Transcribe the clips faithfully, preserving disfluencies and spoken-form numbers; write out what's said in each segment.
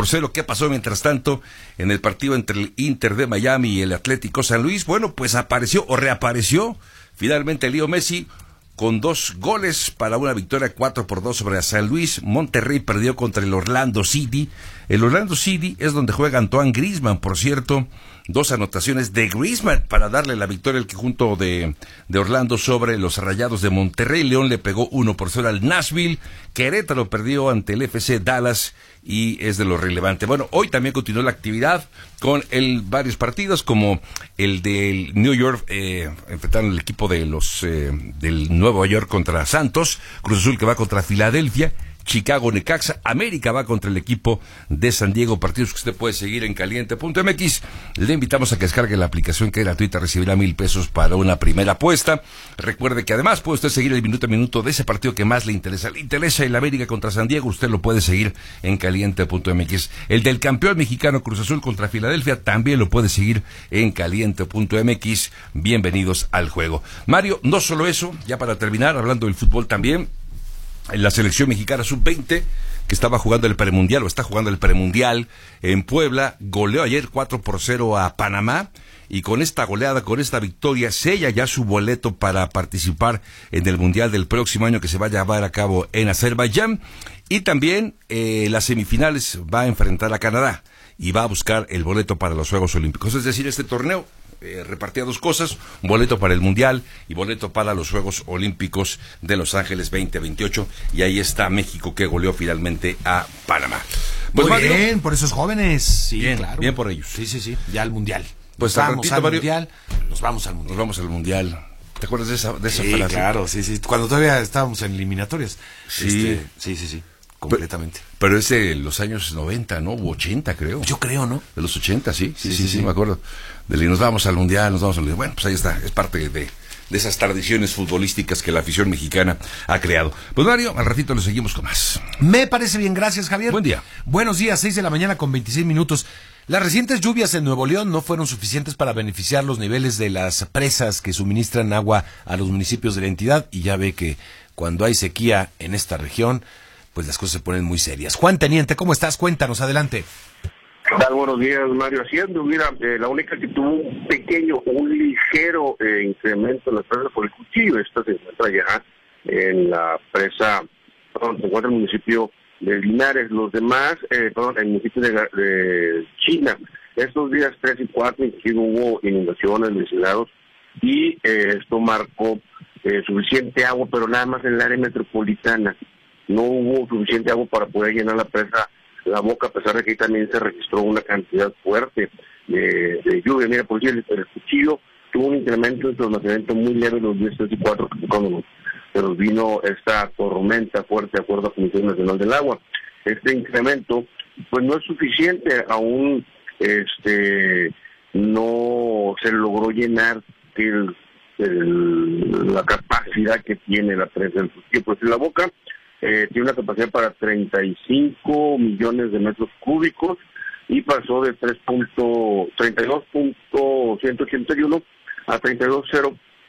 por cero. ¿Qué pasó mientras tanto en el partido entre el Inter de Miami y el Atlético San Luis? Bueno, pues apareció o reapareció finalmente Leo Messi con dos goles para una victoria cuatro por dos sobre San Luis. Monterrey perdió contra el Orlando City. El Orlando City es donde juega Antoine Griezmann, por cierto. Dos anotaciones de Griezmann para darle la victoria al conjunto de, de Orlando sobre los Rayados de Monterrey. León le pegó uno por cero al Nashville. Querétaro perdió ante el F C Dallas y es de lo relevante. Bueno, hoy también continuó la actividad con el varios partidos como el del New York, eh, enfrentaron el equipo de los eh, del Nueva York contra Santos, Cruz Azul que va contra Filadelfia, Chicago Necaxa, América va contra el equipo de San Diego, partidos que usted puede seguir en caliente punto m x. Le invitamos a que descargue la aplicación que es gratuita, recibirá mil pesos para una primera apuesta. Recuerde que además puede usted seguir el minuto a minuto de ese partido que más le interesa. Le interesa el América contra San Diego, usted lo puede seguir en caliente punto m x. El del campeón mexicano Cruz Azul contra Filadelfia también lo puede seguir en caliente punto m x. Bienvenidos al juego. Mario, no solo eso, ya para terminar, hablando del fútbol también, en la selección mexicana sub veinte, que estaba jugando el premundial, o está jugando el premundial en Puebla, goleó ayer cuatro por cero a Panamá, y con esta goleada, con esta victoria, sella ya su boleto para participar en el mundial del próximo año que se va a llevar a cabo en Azerbaiyán, y también eh, las semifinales va a enfrentar a Canadá, y va a buscar el boleto para los Juegos Olímpicos. Es decir, este torneo Eh, repartía dos cosas, un boleto para el Mundial y boleto para los Juegos Olímpicos de Los Ángeles veinte veintiocho, y ahí está México que goleó finalmente a Panamá. Pues muy bien, Mario, por esos jóvenes. Sí, bien, claro. Bien por ellos. Sí, sí, sí, ya al Mundial. Pues nos vamos ratito, al Mario, Mundial, nos vamos al Mundial. Nos vamos al Mundial. ¿Te acuerdas de esa, de esa sí, frase? claro, sí, sí, cuando todavía estábamos en eliminatorias. Sí, este, sí, sí, sí, completamente. Pero, pero es de los años noventa, ¿no? O ochenta, creo. Yo creo, ¿no? De los ochenta, sí, sí, sí, sí, sí, sí, sí me acuerdo. De nos vamos al Mundial, nos vamos al Mundial. Bueno, pues ahí está, es parte de, de esas tradiciones futbolísticas que la afición mexicana ha creado. Pues Mario, al ratito lo seguimos con más. Me parece bien, gracias Javier. Buen día. Buenos días, seis de la mañana con veintiséis minutos. Las recientes lluvias en Nuevo León no fueron suficientes para beneficiar los niveles de las presas que suministran agua a los municipios de la entidad, y ya ve que cuando hay sequía en esta región, pues las cosas se ponen muy serias. Juan Teniente, ¿cómo estás? Cuéntanos, adelante. ¿Qué tal? Buenos días, Mario. Haciendo, mira, eh, la única que tuvo un pequeño, un ligero eh, incremento en la presa por el cuchillo, esta se encuentra ya en la presa, perdón, se encuentra en el municipio de Linares. Los demás, eh, perdón, en el municipio de, de China. Estos días tres y cuatro, inclusive hubo inundaciones, deshielados, y eh, esto marcó eh, suficiente agua, pero nada más en el área metropolitana. No hubo suficiente agua para poder llenar la presa La Boca, a pesar de que ahí también se registró una cantidad fuerte de, de lluvia. Mira, por decir, el, el cuchillo tuvo un incremento en su almacenamiento muy leve los días tres y cuatro, cuando se nos vino esta tormenta fuerte, de acuerdo a la Comisión Nacional del Agua. Este incremento, pues no es suficiente, aún este no se logró llenar el, el, la capacidad que tiene la presa del cuchillo. Pues La Boca Eh, tiene una capacidad para treinta y cinco millones de metros cúbicos y pasó de tres punto treinta y dos punto ciento ochenta y uno a treinta y dos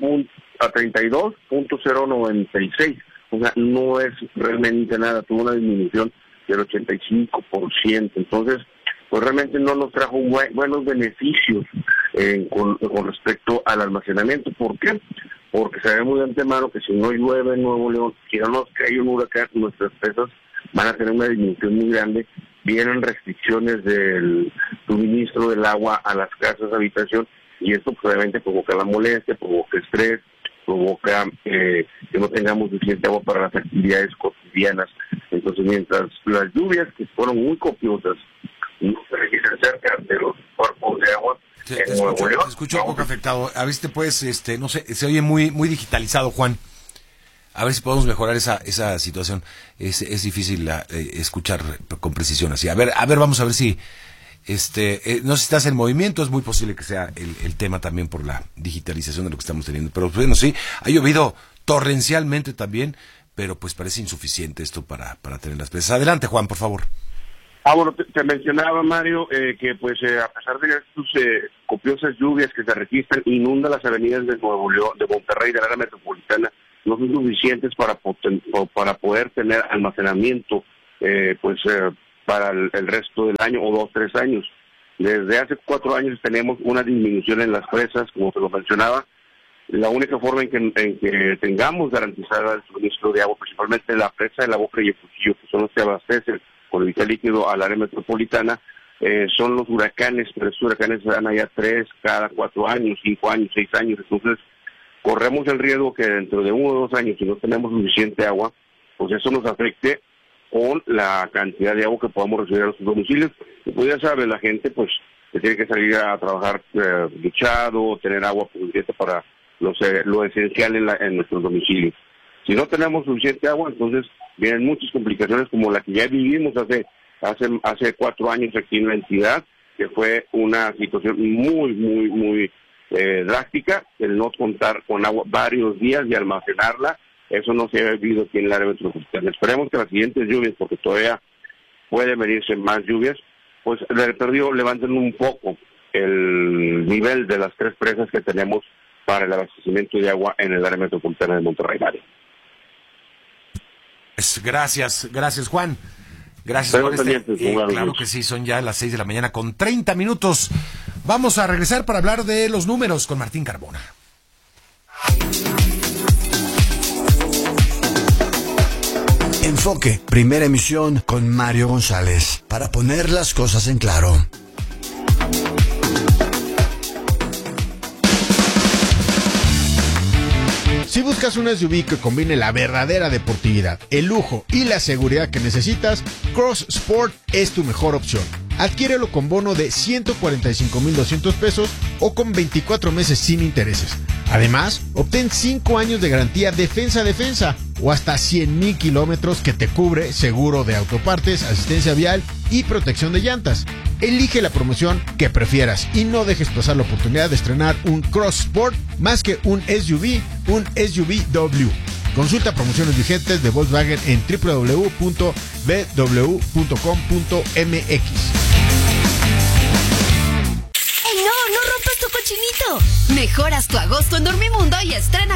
punto cero noventa y seis. O sea, no es realmente nada, tuvo una disminución del ochenta y cinco por ciento. Entonces, pues realmente no nos trajo buen, buenos beneficios eh, con, con respecto al almacenamiento. ¿Por qué? Porque sabemos de antemano que si no llueve en Nuevo León, si no nos cae un huracán, nuestras presas van a tener una disminución muy grande. Vienen restricciones del suministro del agua a las casas de habitación, y esto probablemente provoca la molestia, provoca estrés, provoca eh, que no tengamos suficiente agua para las actividades cotidianas. Entonces, mientras las lluvias, que fueron muy copiosas, no se registran cerca de los cuerpos de agua, Te, te, escucho, te escucho un poco afectado. A ver si te puedes, este, no sé, se oye muy muy digitalizado, Juan. A ver si podemos mejorar esa esa situación. Es es difícil la, eh, escuchar con precisión así. A ver, a ver, vamos a ver si, este, eh, no sé si estás en movimiento. Es muy posible que sea el, el tema también por la digitalización de lo que estamos teniendo. Pero bueno, sí, ha llovido torrencialmente también, pero pues parece insuficiente esto para para tener las presas. Adelante, Juan, por favor. Ah, bueno, te, te mencionaba, Mario, eh, que pues eh, a pesar de estas eh, copiosas lluvias que se registran, inundan las avenidas de Nuevo León, de Monterrey, de la área metropolitana, no son suficientes para poten, para poder tener almacenamiento, eh, pues eh, para el, el resto del año o dos, tres años. Desde hace cuatro años tenemos una disminución en las presas, como se lo mencionaba. La única forma en que, en que tengamos garantizada el suministro de agua, principalmente la presa de la Boca y el Cuchillo, que son los que abastecen con el vital líquido al área metropolitana, eh, son los huracanes, pero esos huracanes se dan allá tres, cada cuatro años, cinco años, seis años. Entonces, corremos el riesgo que dentro de uno o dos años, si no tenemos suficiente agua, pues eso nos afecte con la cantidad de agua que podamos recibir a nuestros domicilios. Y pues ya sabe, la gente pues que tiene que salir a trabajar eh, duchado, tener agua suficiente para lo, lo esencial en, la, en nuestros domicilios. Si no tenemos suficiente agua, entonces vienen muchas complicaciones como la que ya vivimos hace hace hace cuatro años aquí en la entidad, que fue una situación muy, muy, muy eh, drástica, el no contar con agua varios días y almacenarla. Eso no se ha vivido aquí en el área metropolitana. Esperemos que las siguientes lluvias, porque todavía pueden venirse más lluvias, pues le perdió, levanten un poco el nivel de las tres presas que tenemos para el abastecimiento de agua en el área metropolitana de Monterrey. Gracias, gracias Juan. Gracias por este. Eh, claro que sí, son ya las seis de la mañana con treinta minutos. Vamos a regresar para hablar de los números con Martín Carbona. Enfoque, primera emisión con Mario González, para poner las cosas en claro. Si buscas una S U V que combine la verdadera deportividad, el lujo y la seguridad que necesitas, Cross Sport es tu mejor opción. Adquiérelo con bono de ciento cuarenta y cinco mil doscientos pesos o con veinticuatro meses sin intereses. Además, obtén cinco años de garantía defensa a defensa o hasta cien mil kilómetros que te cubre seguro de autopartes, asistencia vial y protección de llantas. Elige la promoción que prefieras y no dejes pasar la oportunidad de estrenar un Cross Sport más que un S U V, un S U V W. Consulta promociones vigentes de Volkswagen en doble u doble u doble u punto b w punto com punto m x. ¡Ey, no! ¡No rompas tu cochinito! Mejoras tu agosto en Dormimundo y estrena